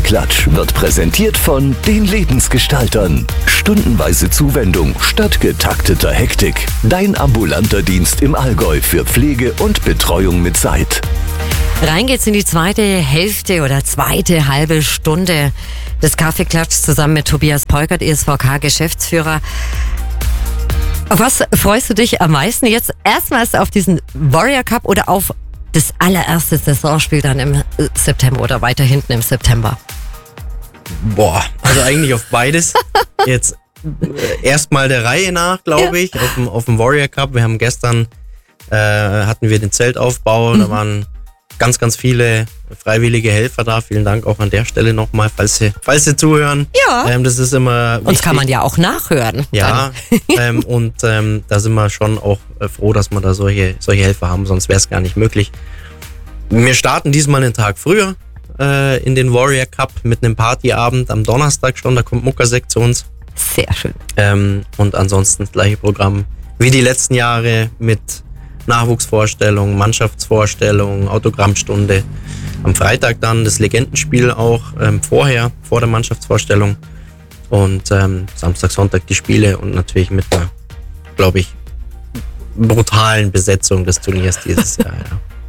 Kaffeeklatsch wird präsentiert von den Lebensgestaltern. Stundenweise Zuwendung statt getakteter Hektik. Dein ambulanter Dienst im Allgäu für Pflege und Betreuung mit Zeit. Rein geht's in die zweite Hälfte oder zweite halbe Stunde des Kaffeeklatschs zusammen mit Tobias Peukert, ESVK-Geschäftsführer. Auf was freust du dich am meisten jetzt? Erstmals auf diesen Warrior Cup oder auf das allererste Saisonspiel dann im September oder weiter hinten im September? Boah, also eigentlich auf beides. Jetzt erstmal der Reihe nach, glaube ich, auf dem Warrior Cup. Wir haben gestern, hatten wir den Zeltaufbau, da waren ganz, ganz viele freiwillige Helfer da. Vielen Dank auch an der Stelle nochmal, falls Sie zuhören. Ja. Das ist immer wichtig. Uns kann man ja auch nachhören. Ja, da sind wir schon auch froh, dass wir da solche Helfer haben, sonst wäre es gar nicht möglich. Wir starten diesmal einen Tag früher in den Warrior Cup mit einem Partyabend am Donnerstag schon. Da kommt Muckersekt zu uns. Sehr schön. Und ansonsten das gleiche Programm wie die letzten Jahre mit Nachwuchsvorstellung, Mannschaftsvorstellung, Autogrammstunde. Am Freitag dann das Legendenspiel auch vor der Mannschaftsvorstellung. Und Samstag, Sonntag die Spiele und natürlich mit einer, glaube ich, brutalen Besetzung des Turniers dieses Jahr. Ja.